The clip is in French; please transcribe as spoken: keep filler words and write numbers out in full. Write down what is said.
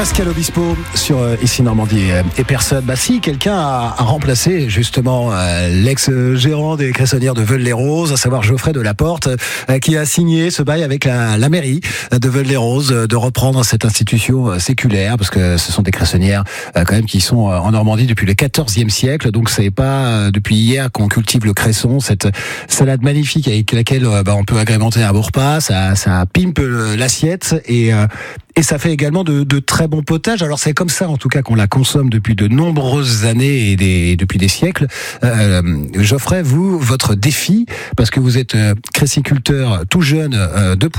Pascal Obispo sur euh, Ici Normandie et personne. Bah si, quelqu'un a, a remplacé justement euh, l'ex-gérant des Cressonnières de Veules-les-Roses, à savoir Geoffrey Delaporte, euh, qui a signé ce bail avec la, la mairie de Veules-les-Roses euh, de reprendre cette institution euh, séculaire, parce que ce sont des Cressonnières euh, quand même qui sont euh, en Normandie depuis le quatorzième siècle, donc c'est pas euh, depuis hier qu'on cultive le cresson, cette salade magnifique avec laquelle euh, bah, on peut agrémenter un beau repas, ça, ça pimpe euh, l'assiette et euh, Et ça fait également de, de très bons potages. Alors c'est comme ça en tout cas qu'on la consomme depuis de nombreuses années et, des, et depuis des siècles. Euh, Geoffrey, vous, votre défi, parce que vous êtes euh, cressiculteur tout jeune euh, de